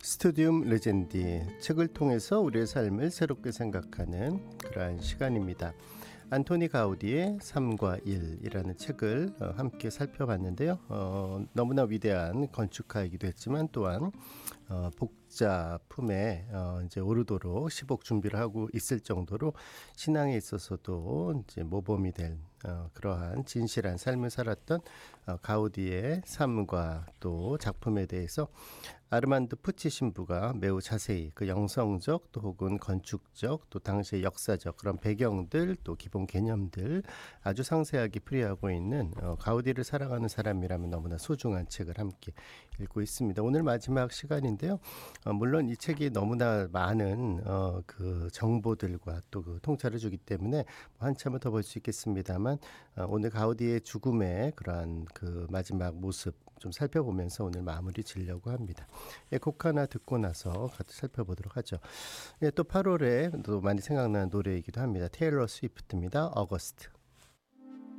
스튜디움 레전디, 책을 통해서 우리의 삶을 새롭게 생각하는 그러한 시간입니다. 안토니 가우디의 삶과 일이라는 책을 함께 살펴봤는데요. 너무나 위대한 건축가이기도 했지만 또한 복자품에 이제 오르도록 시복 준비를 하고 있을 정도로 신앙에 있어서도 이제 모범이 될 그러한 진실한 삶을 살았던 가우디의 삶과 또 작품에 대해서 아르만드 푸치 신부가 매우 자세히 그 영성적 또 혹은 건축적 또 당시의 역사적 그런 배경들 또 기본 개념들 아주 상세하게 풀이하고 있는 가우디를 사랑하는 사람이라면 너무나 소중한 책을 함께 읽고 있습니다. 오늘 마지막 시간인데요. 물론 이 책이 너무나 많은 그 정보들과 또 그 통찰을 주기 때문에 한참을 더 볼 수 있겠습니다만 오늘 가우디의 죽음의 그러한 그 마지막 모습 좀 살펴보면서 오늘 마무리 지려고 합니다. 곡 하나 듣고 나서 같이 살펴보도록 하죠. 또 8월에 또 많이 생각나는 노래이기도 합니다. 테일러 스위프트입니다. 어거스트.